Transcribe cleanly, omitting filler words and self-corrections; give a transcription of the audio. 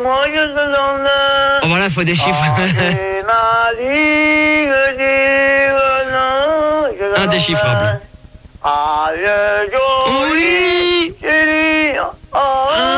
moi je te donne. Oh, voilà, il faut des chiffres. Indéchiffrable. Ah, je